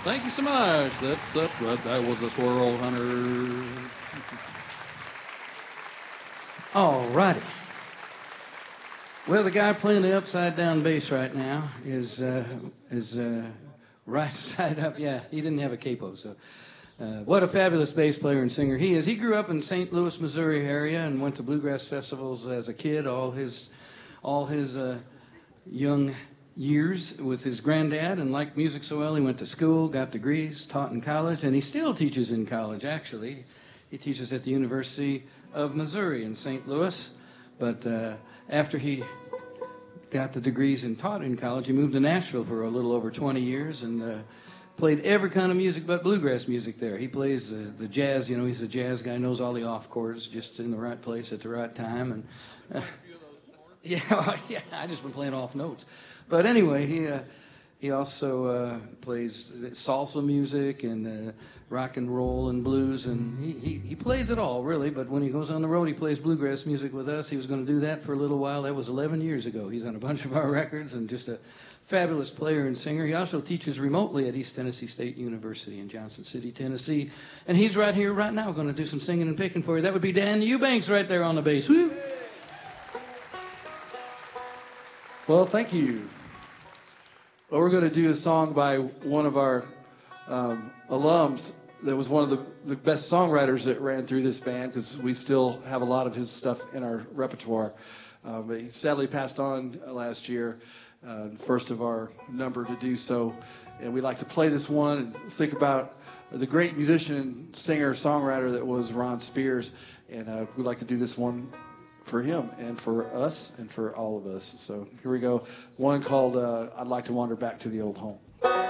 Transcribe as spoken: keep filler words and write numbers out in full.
Thank you so much. That's up. That, that was the Squirrel Hunter. All righty. Well, the guy playing the upside down bass right now is uh, is uh, right side up. Yeah, he didn't have a capo, so. Uh, what a fabulous bass player and singer he is. He grew up in Saint Louis, Missouri area and went to bluegrass festivals as a kid all his all his uh, young years with his granddad, and liked music so well he went to school, got degrees, taught in college, and he still teaches in college, actually. He teaches at the University of Missouri in Saint Louis. But uh, after he got the degrees and taught in college, he moved to Nashville for a little over twenty years and uh, played every kind of music but bluegrass music there. He plays uh, the jazz, you know, he's a jazz guy, knows all the off chords, just in the right place at the right time. And uh, yeah, yeah, I just been playing off notes. But anyway, he uh, he also uh, plays salsa music and uh, rock and roll and blues, and he, he, he plays it all, really. But when he goes on the road, he plays bluegrass music with us. He was going to do that for a little while. That was eleven years ago. He's on a bunch of our records and just a fabulous player and singer. He also teaches remotely at East Tennessee State University in Johnson City, Tennessee. And he's right here right now going to do some singing and picking for you. That would be Dan Eubanks right there on the bass. Woo! Well, thank you. Well, we're going to do a song by one of our um, alums that was one of the, the best songwriters that ran through this band, because we still have a lot of his stuff in our repertoire. Uh, but he sadly passed on last year. Uh, first of our number to do so, and we'd like to play this one and think about the great musician, singer, songwriter that was Ron Spears, and uh, we'd like to do this one for him and for us and for all of us. So here we go. One called uh, I'd Like to Wander Back to the Old Home.